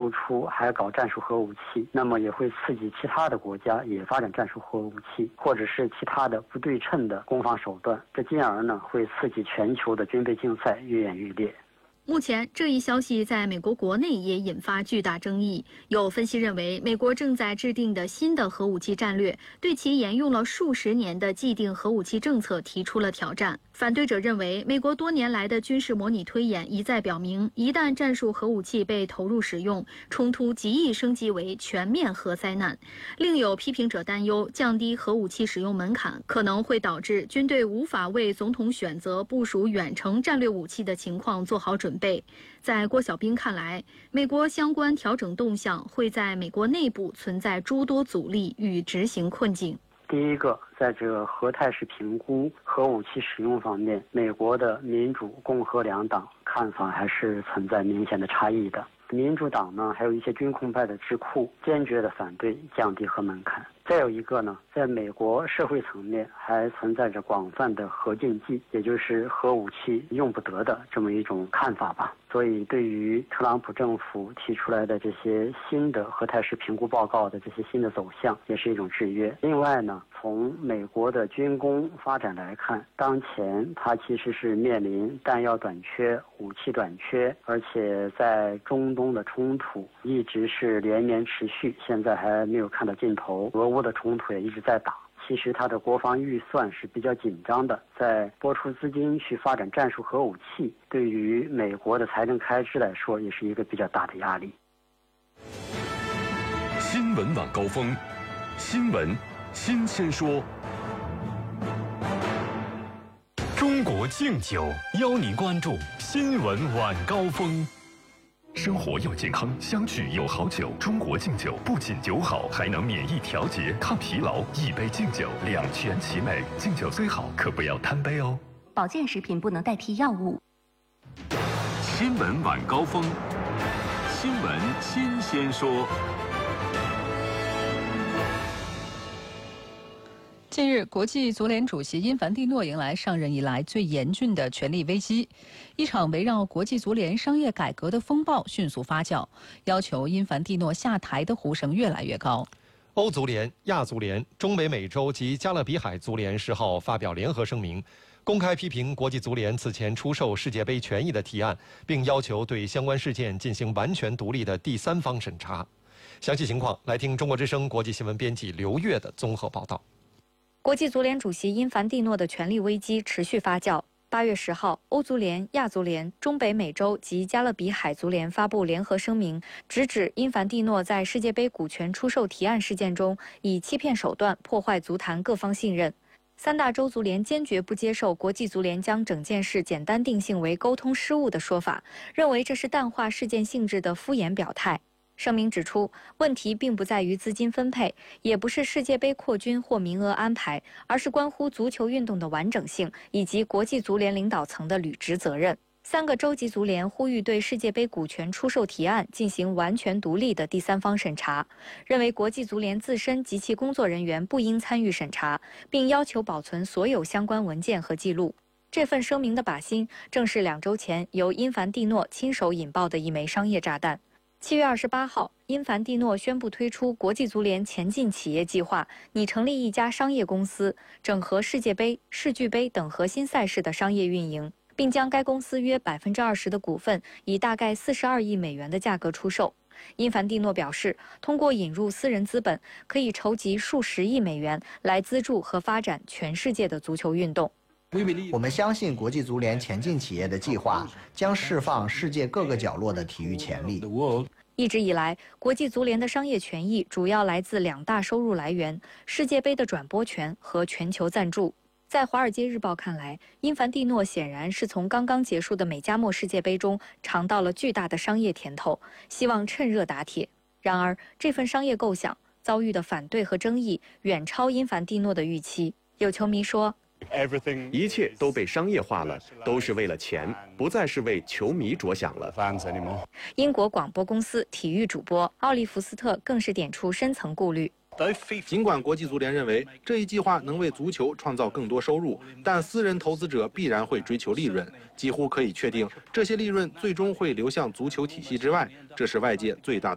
输出，还搞战术核武器，那么也会刺激其他的国家也发展战术核武器，或者是其他的不对称的攻防手段，这进而呢会刺激全球的军备竞赛越演越烈。 目前，这一消息在美国国内也引发巨大争议。有分析认为，美国正在制定的新的核武器战略，对其沿用了数十年的既定核武器政策提出了挑战。反对者认为，美国多年来的军事模拟推演一再表明，一旦战术核武器被投入使用，冲突极易升级为全面核灾难。另有批评者担忧，降低核武器使用门槛可能会导致军队无法为总统选择部署远程战略武器的情况做好准备。在郭晓斌看来，美国相关调整动向会在美国内部存在诸多阻力与执行困境。 第一个，在这个核态势评估、核武器使用方面，美国的民主、共和两党看法还是存在明显的差异的。民主党呢，还有一些军控派的智库坚决的反对降低核门槛。再有一个呢，在美国社会层面还存在着广泛的核禁忌，也就是核武器用不得的这么一种看法吧。所以对于特朗普政府提出来的这些新的核态势评估报告的这些新的走向，也是一种制约。另外呢，从美国的军工发展来看，当前它其实是面临弹药短缺、武器短缺，而且在中东的冲突一直是连绵持续，现在还没有看到尽头。俄乌的冲突也一直在打。其实它的国防预算是比较紧张的，在拨出资金去发展战术核武器，对于美国的财政开支来说，也是一个比较大的压力。 新闻晚高峰，新闻新鲜说。中国敬酒邀您关注新闻晚高峰。生活要健康，相聚有好酒。中国敬酒不仅酒好，还能免疫调节、抗疲劳。一杯敬酒，两全其美。敬酒虽好，可不要贪杯哦。 保健食品不能代替药物。 新闻晚高峰，新闻新鲜说。 近日，国际足联主席因凡蒂诺迎来上任以来最严峻的权力危机，一场围绕国际足联商业改革的风暴迅速发酵，要求因凡蒂诺下台的呼声越来越高。 欧足联、亚足联、中北美洲及加勒比海足联10号发表联合声明，公开批评国际足联此前出售世界杯权益的提案，并要求对相关事件进行完全独立的第三方审查。详细情况，来听中国之声国际新闻编辑刘越的综合报道。 国际足联主席因凡蒂诺的权力危机持续发酵。8月10号，欧足联、亚足联、中北美洲及加勒比海足联发布联合声明，直指因凡蒂诺在世界杯股权出售提案事件中以欺骗手段破坏足坛各方信任。三大洲足联坚决不接受国际足联将整件事简单定性为沟通失误的说法，认为这是淡化事件性质的敷衍表态。声明指出，问题并不在于资金分配，也不是世界杯扩军或名额安排，而是关乎足球运动的完整性以及国际足联领导层的履职责任。3个洲际足联呼吁对世界杯股权出售提案进行完全独立的第三方审查，认为国际足联自身及其工作人员不应参与审查，并要求保存所有相关文件和记录。这份声明的靶心正是2周前由因凡蒂诺亲手引爆的一枚商业炸弹。7月28号，因凡蒂诺宣布推出国际足联前进企业计划，拟成立一家商业公司，整合世界杯、世俱杯等核心赛事的商业运营，并将该公司约20%的股份以大概42亿美元的价格出售。因凡蒂诺表示，通过引入私人资本，可以筹集数十亿美元来资助和发展全世界的足球运动。 我们相信国际足联前进企业的计划将释放世界各个角落的体育潜力。 一直以来，国际足联的商业权益主要来自2大收入来源：世界杯的转播权和全球赞助。在《华尔街日报》看来，因凡蒂诺显然是从刚刚结束的美加墨世界杯中尝到了巨大的商业甜头，希望趁热打铁。然而，这份商业构想遭遇的反对和争议远超因凡蒂诺的预期。有球迷说， 一切都被商业化了，都是为了钱，不再是为球迷着想了。 英国广播公司体育主播奥利弗斯特更是点出深层顾虑。 尽管国际足联认为这一计划能为足球创造更多收入，但私人投资者必然会追求利润，几乎可以确定这些利润最终会流向足球体系之外，这是外界最大的